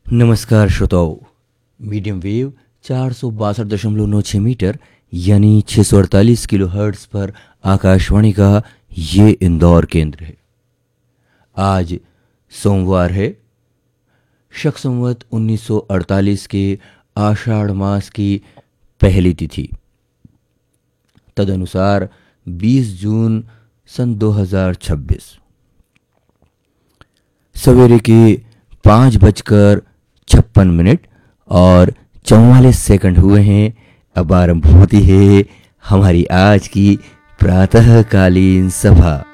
नमस्कार श्रोताओं। Medium wave 462.96 metre यानी 648 किलो हर्ट्स पर आकाशवाणी का ये इंदौर केंद्र है। आज सोमवार है, शक संवत 1948 के आषाढ़ मास की पहली तिथि, तदनुसार 20 जून सन 2026। सवेरे के 5:56 और 44 हुए हैं। अब आरंभ होती है हमारी आज की प्रातःकालीन सभा।